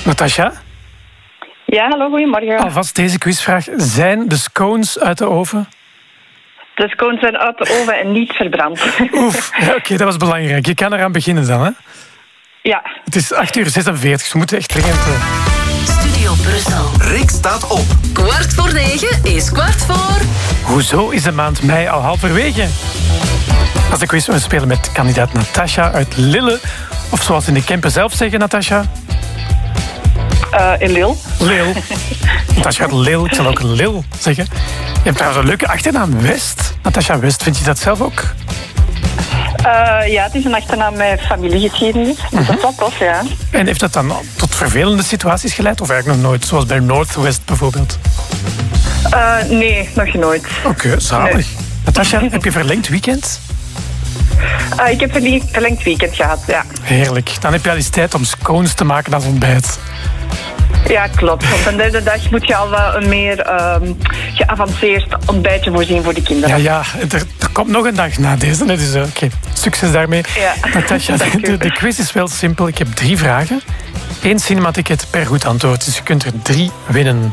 Natasja? Ja, hallo, goedemorgen. Alvast deze quizvraag. Zijn de scones uit de oven? De scones zijn uit de oven en niet verbrand. Oef, ja, oké, dat was belangrijk. Je kan eraan beginnen dan, hè? Ja. Het is 8:46, ze moeten echt dringend... Studio Brussel. Rick staat op. 8:45 is 8:45. Hoezo is de maand mei al halverwege? Als de quiz we spelen met kandidaat Natasja uit Lille. Of zoals in de Kempen zelf zeggen, Natasja... In Lille. Lille. Natasja uit Lille, ik zal ook Lille zeggen. Je hebt trouwens een leuke achternaam, West. Natasja West, vind je dat zelf ook? Ja, het is een achternaam met familiegeschiedenis. Dus dat is wel tof, ja. En heeft dat dan tot vervelende situaties geleid? Of eigenlijk nog nooit, zoals bij Northwest bijvoorbeeld? Nee, nog nooit. Oké, zalig. Nee. Natasja, heb je verlengd weekend? Ik heb verlengd weekend gehad, ja. Heerlijk. Dan heb je al eens tijd om scones te maken als ontbijt. Ja, klopt. Op een derde dag moet je al wel een meer geavanceerd ontbijtje voorzien voor de kinderen. Ja, er komt nog een dag na deze. Dus oké, succes daarmee. Ja. Natasja, de quiz is wel simpel. Ik heb 3 vragen. 1 cinematicket per goed antwoord. Dus je kunt er 3 winnen.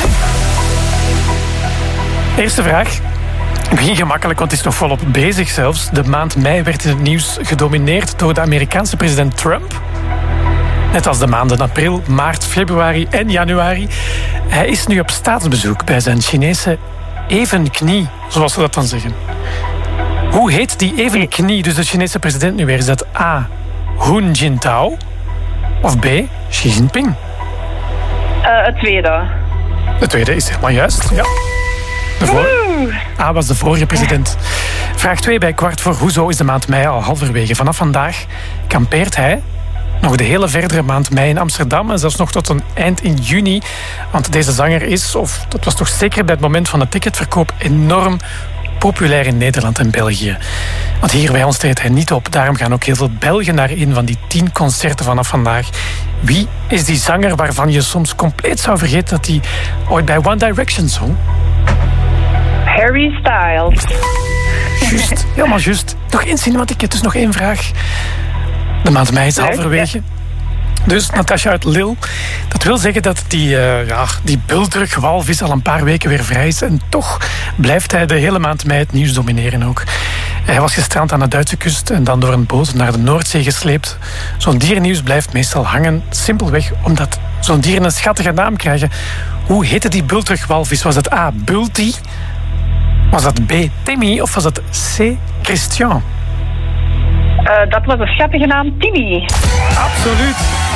Eerste vraag. Ik begin gemakkelijk, want het is nog volop bezig zelfs. De maand mei werd in het nieuws gedomineerd door de Amerikaanse president Trump. Net als de maanden april, maart, februari en januari. Hij is nu op staatsbezoek bij zijn Chinese evenknie, zoals ze dat dan zeggen. Hoe heet die evenknie, dus de Chinese president nu weer? Is dat A. Hu Jintao of B. Xi Jinping? Het tweede. Het tweede is helemaal juist, ja. A was de vorige president. Vraag 2 bij kwart voor. Hoezo is de maand mei al halverwege? Vanaf vandaag kampeert hij nog de hele verdere maand mei in Amsterdam en zelfs nog tot een eind in juni. Want deze zanger is, of dat was toch zeker bij het moment van de ticketverkoop, enorm populair in Nederland en België. Want hier bij ons treedt hij niet op. Daarom gaan ook heel veel Belgen naar een van die 10 concerten vanaf vandaag. Wie is die zanger waarvan je soms compleet zou vergeten dat hij ooit bij One Direction zong? Harry Styles. Juist, helemaal juist. Nog 1 cinematicket, dus nog 1 vraag. De maand mei is halverwege. Dus Natasja uit Lille. Dat wil zeggen dat die bultrugwalvis al een paar weken weer vrij is. En toch blijft hij de hele maand mei het nieuws domineren ook. Hij was gestrand aan de Duitse kust en dan door een boot naar de Noordzee gesleept. Zo'n dierennieuws blijft meestal hangen. Simpelweg omdat zo'n dieren een schattige naam krijgen. Hoe heette die bultrugwalvis? Was het A. Bulti? Was dat B. Timmy? Of was het C. Christian? Dat was een schattige naam, Timmy. Absoluut.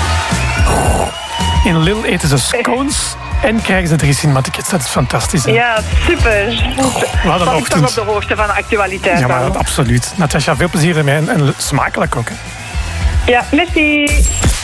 In Lille eten ze scones en krijgen ze 3 cinematickets. Dat is fantastisch. Hè? Ja, super. Wat een Dat is ochtend. toch op de hoogte van de actualiteit. Ja, maar dan. absoluut. Natasja, veel plezier ermee en smakelijk ook. Hè? Ja, merci.